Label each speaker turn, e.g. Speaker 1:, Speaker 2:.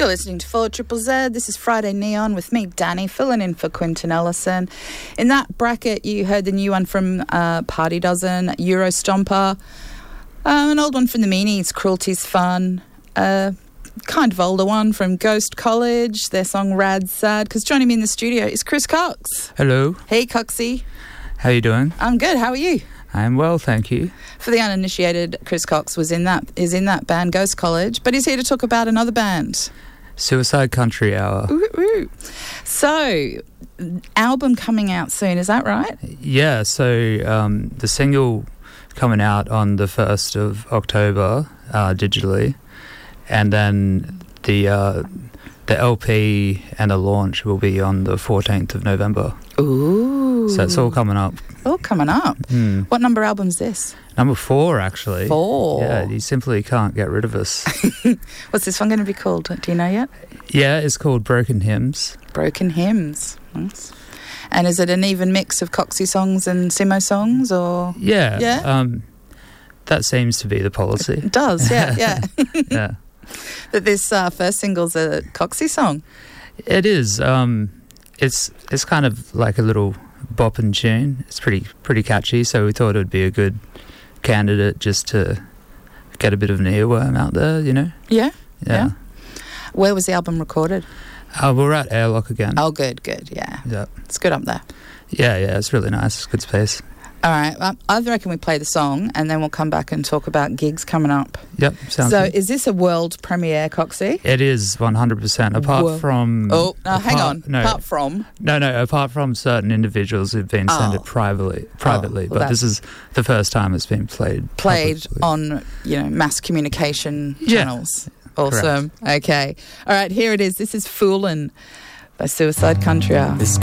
Speaker 1: You're listening to 4ZZZ. This is Friday Neon with me, Danny, filling in for Quinton Ellison. In that bracket, you heard the new one from Party Dozen, Euro Stomper, an old one from the Meanies, Cruelty's Fun, kind of older one from Ghost College, their song Rad Sad, because joining me in the studio is Chris Cox.
Speaker 2: Hello.
Speaker 1: Hey, Coxie.
Speaker 2: How you doing?
Speaker 1: I'm good. How are you?
Speaker 2: I'm well, thank you. For
Speaker 1: the uninitiated, Chris Cox is in that band, Ghost College, but he's here to talk about another band.
Speaker 2: Suicide Country Hour.
Speaker 1: Ooh, ooh. So, album coming out soon, is that right?
Speaker 2: Yeah, so the single coming out on the 1st of October digitally, and then the LP and the launch will be on the 14th of November.
Speaker 1: Ooh.
Speaker 2: So it's all coming up.
Speaker 1: All coming up. What number album's this?
Speaker 2: Number 4, actually.
Speaker 1: 4.
Speaker 2: Yeah, you simply can't get rid of us.
Speaker 1: What's this one going to be called? Do you know yet?
Speaker 2: Yeah, it's called Broken Hymns.
Speaker 1: Broken Hymns. Nice. And is it an even mix of Coxie songs and Simo songs, or?
Speaker 2: Yeah. That seems to be the policy.
Speaker 1: It does, yeah.
Speaker 2: Yeah.
Speaker 1: That this first single's a Coxie song.
Speaker 2: It is. It's kind of like a little bopping tune. It's pretty catchy, so we thought it would be a good candidate just to get a bit of an earworm out there, you know?
Speaker 1: Yeah. Where was the album recorded?
Speaker 2: We're at Airlock again.
Speaker 1: Oh, good, yeah. It's good up there.
Speaker 2: Yeah, it's really nice. It's good space.
Speaker 1: All right, I reckon we play the song and then we'll come back and talk about gigs coming up.
Speaker 2: Yep, sounds
Speaker 1: good. So is this a world premiere, Coxie?
Speaker 2: It is 100%, apart from...
Speaker 1: Oh, no, hang on. No. Apart from?
Speaker 2: No, apart from certain individuals who've been sent it privately. But this is the first time it's been played publicly.
Speaker 1: On, mass communication channels. Awesome. Correct. Okay. All right, here it is. This is Foolin' by Suicide Country Hour.
Speaker 3: This